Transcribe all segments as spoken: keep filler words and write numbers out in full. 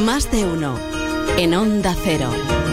Más de uno. En Onda Cero.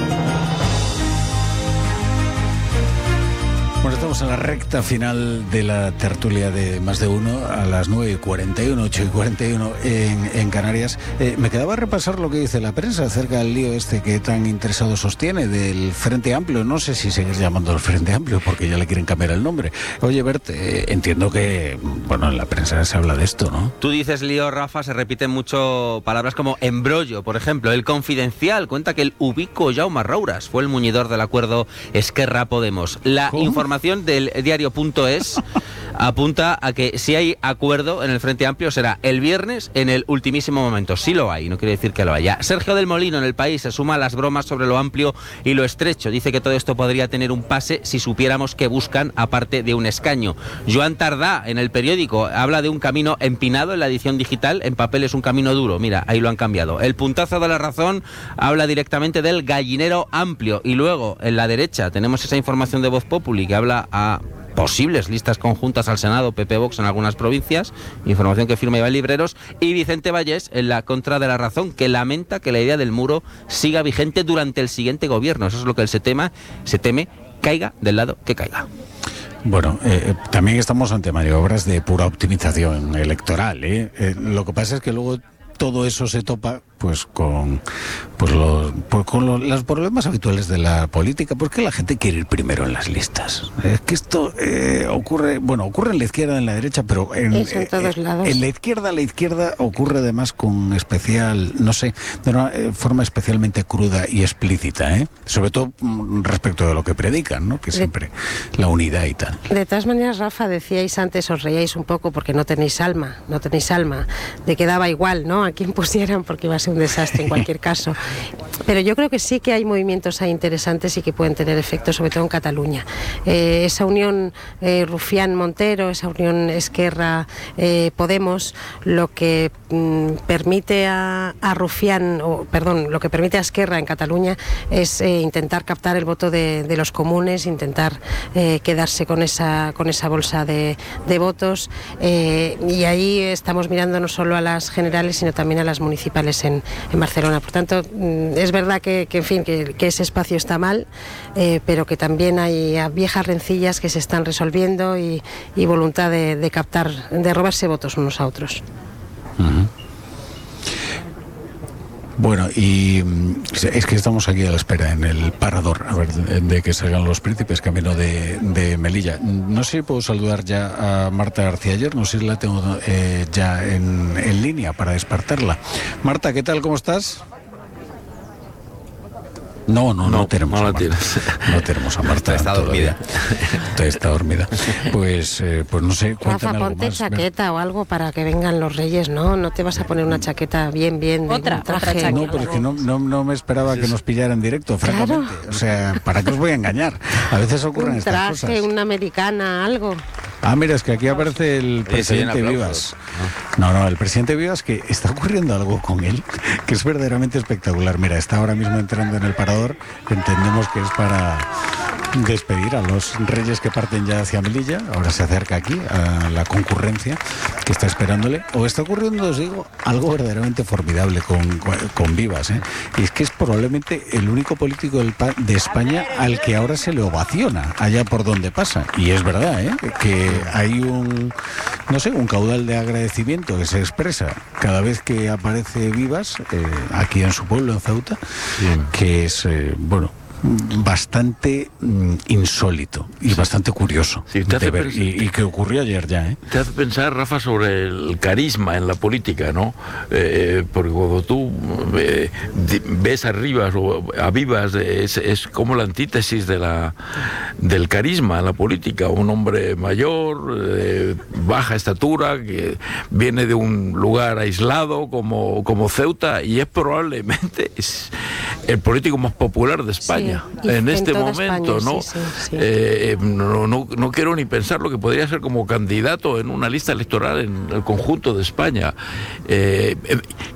Bueno, estamos en la recta final de la tertulia de Más de Uno, a las nueve y cuarenta y uno, ocho y cuarenta y uno en, en Canarias. Eh, me quedaba a repasar lo que dice la prensa acerca del lío este que tan interesado sostiene del Frente Amplio. No sé si seguir llamando al Frente Amplio porque ya le quieren cambiar el nombre. Oye, Bert, eh, entiendo que, bueno, en la prensa se habla de esto, ¿no? Tú dices lío, Rafa, se repiten mucho palabras como embrollo, por ejemplo. El Confidencial cuenta que el ubico Jaume Rouras fue el muñidor del acuerdo Esquerra-Podemos. La ¿Cómo? información del diario punto es apunta a que si hay acuerdo en el Frente Amplio será el viernes en el ultimísimo momento. Sí lo hay, no quiere decir que lo haya. Sergio del Molino en El País se suma a las bromas sobre lo amplio y lo estrecho. Dice que todo esto podría tener un pase si supiéramos que buscan aparte de un escaño. Joan Tardá en El Periódico habla de un camino empinado en la edición digital, en papel es un camino duro. Mira, ahí lo han cambiado. El Puntazo de La Razón habla directamente del gallinero amplio y luego en la derecha tenemos esa información de Voz Populi que habla a posibles listas conjuntas al Senado, P P Vox en algunas provincias, información que firma Iván Libreros, y Vicente Vallés en la contra de La Razón, que lamenta que la idea del muro siga vigente durante el siguiente gobierno. Eso es lo que él se tema, se teme, caiga del lado que caiga. Bueno, eh, también estamos ante maniobras de pura optimización electoral, ¿eh? Eh, lo que pasa es que luego todo eso se topa pues con pues los, pues con los, los problemas habituales de la política, porque la gente quiere ir primero en las listas. Es que esto eh, ocurre, bueno, ocurre en la izquierda, en la derecha, pero en, Eso en todos eh, lados. en la izquierda, la izquierda ocurre además con especial, no sé, de una eh, forma especialmente cruda y explícita, ¿eh? Sobre todo mm, respecto de lo que predican, ¿no? Que siempre la unidad y tal. De todas maneras, Rafa, decíais antes, os reíais un poco porque no tenéis alma, no tenéis alma, de que daba igual, ¿no?, a quien pusieran porque iba a ser un desastre en cualquier caso. Pero yo creo que sí que hay movimientos ahí interesantes y que pueden tener efecto, sobre todo en Cataluña. Eh, esa unión eh, Rufián-Montero, esa unión Esquerra-Podemos, eh, lo que mm, permite a, a Rufián, o perdón, lo que permite a Esquerra en Cataluña es eh, intentar captar el voto de, de los comunes, intentar eh, quedarse con esa, con esa bolsa de, de votos. Eh, y ahí estamos mirando no solo a las generales, sino también a las municipales en, en Barcelona. Por tanto, es verdad que, que en fin, que, que ese espacio está mal, eh, pero que también hay viejas rencillas que se están resolviendo y, y voluntad de, de captar, de robarse votos unos a otros. Uh-huh. Bueno, y es que estamos aquí a la espera en el parador, a ver, de que salgan los príncipes camino de, de Melilla. No sé si puedo saludar ya a Marta García Ayer, no sé si la tengo eh, ya en, en línea para despertarla. Marta, ¿qué tal? ¿Cómo estás? No, no, no, no tenemos no a la Marta. tienes. No tenemos a Marta. Está dormida. Está dormida. Pues, eh, pues no sé, cuéntame Rafa, algo ponte más. chaqueta o algo para que vengan los reyes, ¿no? No te vas a poner una chaqueta bien, bien, de Otra, un traje. otra chaqueta. No, pero es que no, no, no me esperaba que nos pillara en directo, francamente. Claro. O sea, ¿para qué os voy a engañar? A veces ocurren Un estas traje, cosas. una americana, algo. Ah, mira, es que aquí aparece el presidente Vivas. No, no, el presidente Vivas, que está ocurriendo algo con él, que es verdaderamente espectacular. Mira, está ahora mismo entrando en el parador. Entendemos que es para despedir a los reyes que parten ya hacia Melilla. Ahora se acerca aquí a la concurrencia que está esperándole. O está ocurriendo, os digo, algo verdaderamente formidable con, con Vivas, ¿eh? Y es que es probablemente el único político del, de España al que ahora se le ovaciona allá por donde pasa. Y es verdad, ¿eh?, que hay un, no sé, un caudal de agradecimiento que se expresa cada vez que aparece Vivas eh, aquí en su pueblo, en Ceuta, sí, que es, eh, bueno, bastante mm, insólito y bastante curioso sí, te hace de ver, pensar, y, y que ocurrió ayer ya, ¿eh? Te hace pensar, Rafa, sobre el carisma en la política, ¿no? Eh, porque cuando tú eh, ves arriba o a Vivas, es, es como la antítesis de la, del carisma en la política. Un hombre mayor, de baja estatura, que viene de un lugar aislado como, como Ceuta, y es probablemente es el político más popular de España. Sí, en este en momento, España, ¿no? Sí, sí, sí. Eh, no, no, no quiero ni pensar lo que podría ser como candidato en una lista electoral en el conjunto de España. Eh,